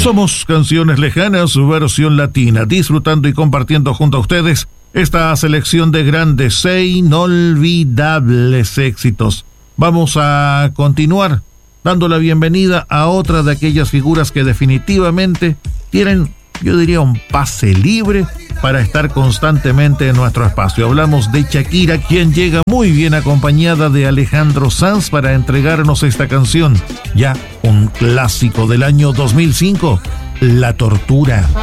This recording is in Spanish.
Somos Canciones Lejanas, su versión latina, disfrutando y compartiendo junto a ustedes esta selección de grandes e inolvidables éxitos. Vamos a continuar dando la bienvenida a otra de aquellas figuras que definitivamente tienen, yo diría, un pase libre para estar constantemente en nuestro espacio. Hablamos de Shakira, quien llega muy bien acompañada de Alejandro Sanz para entregarnos esta canción, ya un clásico del año 2005, La Tortura.